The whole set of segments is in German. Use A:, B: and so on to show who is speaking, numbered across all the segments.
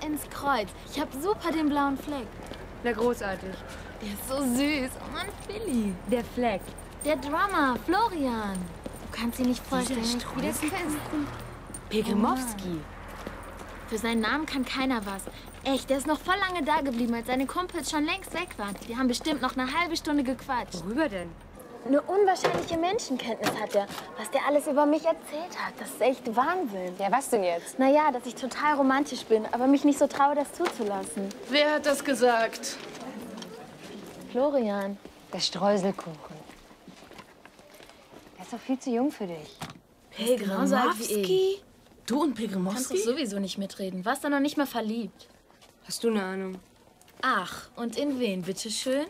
A: ins Kreuz. Ich hab super den blauen Fleck.
B: Na, großartig.
A: Der ist so süß. Oh Mann, Billy.
B: Der Fleck.
A: Der Drummer, Florian. Du kannst dir nicht vorstellen, wie der küsst.
B: Pegremowski.
A: Für seinen Namen kann keiner was. Echt, der ist noch voll lange da geblieben, als seine Kumpels schon längst weg waren. Die haben bestimmt noch eine halbe Stunde gequatscht.
B: Worüber denn?
A: Eine unwahrscheinliche Menschenkenntnis hat er. Was der alles über mich erzählt hat, das ist echt Wahnsinn.
B: Ja, was denn jetzt?
A: Naja, dass ich total romantisch bin, aber mich nicht so traue, das zuzulassen.
C: Wer hat das gesagt?
A: Florian.
B: Der Streuselkuchen. Der ist doch viel zu jung für dich.
C: Pegremowski? Du und
A: Du kannst
C: Pegremowski?
A: doch sowieso nicht mitreden. Warst du noch nicht mal verliebt?
B: Hast du eine Ahnung?
A: Ach, und in wen, bitteschön?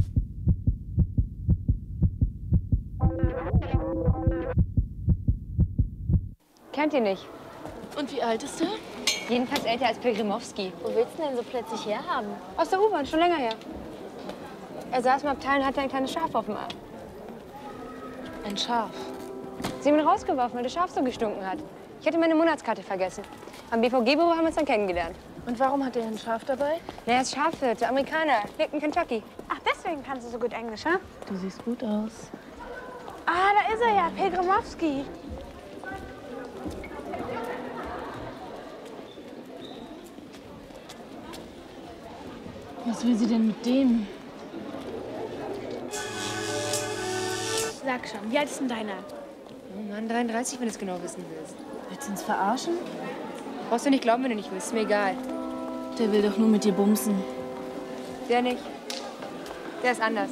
B: Kennt ihr nicht.
C: Und wie alt ist er?
B: Jedenfalls älter als Pegremowski.
A: Wo willst du denn so plötzlich herhaben?
B: Aus der U-Bahn, schon länger her. Er saß im Abteil und hatte ein kleines Schaf auf dem Arm.
C: Ein Schaf.
B: Sie haben ihn rausgeworfen, weil das Schaf so gestunken hat. Ich hatte meine Monatskarte vergessen. Am BVG-Büro haben wir uns dann kennengelernt.
C: Und warum hat er ein Schaf dabei?
B: Na, er ist Schafhirte, Amerikaner, lebt in Kentucky.
D: Ach, deswegen kannst du so gut Englisch, ha?
C: Du siehst gut aus.
D: Ah, da ist er ja, Pegremowski.
C: Was will sie denn mit dem?
D: Sag schon, wie alt ist denn deiner?
B: Oh Mann, 33, wenn du es genau wissen willst.
C: Willst du uns verarschen?
B: Brauchst du nicht glauben, wenn du nicht willst. Ist mir egal.
C: Der will doch nur mit dir bumsen.
B: Der nicht. Der ist anders.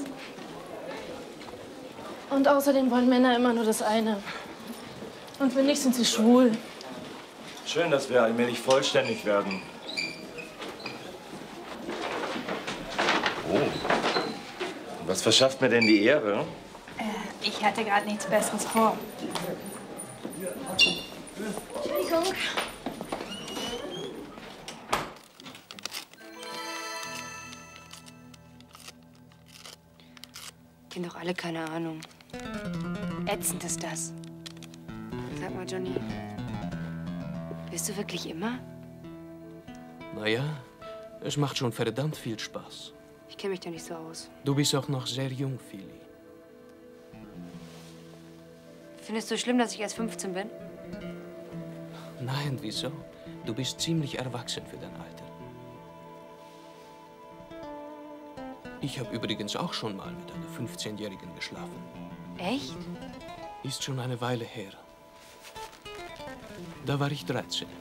C: Und außerdem wollen Männer immer nur das eine. Und wenn nicht, sind sie schwul.
E: Schön, dass wir allmählich vollständig werden. Oh. Und was verschafft mir denn die Ehre?
D: Ich hatte gerade nichts Besseres vor. Entschuldigung.
B: Die haben doch alle keine Ahnung. Ätzend ist das. Sag mal, Johnny. Willst du wirklich immer?
F: Naja, es macht schon verdammt viel Spaß.
B: Ich kenne mich da nicht so aus.
F: Du bist auch noch sehr jung, Philly.
B: Findest du schlimm, dass ich erst 15 bin?
F: Nein, wieso? Du bist ziemlich erwachsen für dein Alter. Ich habe übrigens auch schon mal mit einer 15-Jährigen geschlafen.
B: Echt?
F: Ist schon eine Weile her. Da war ich 13.